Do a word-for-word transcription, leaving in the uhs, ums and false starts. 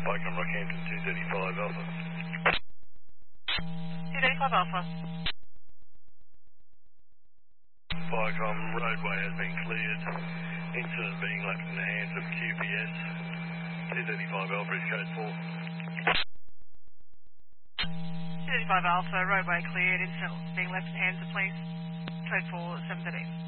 Vicom Rockhampton two thirty-five Alpha. two thirty-five Alpha. Vicom roadway has been cleared. Incident being left in the hands of Q P S. two thirty-five Alpha is code four. two thirty-five Alpha, roadway cleared, incident being left in hands of police. Code four, seven thirteen.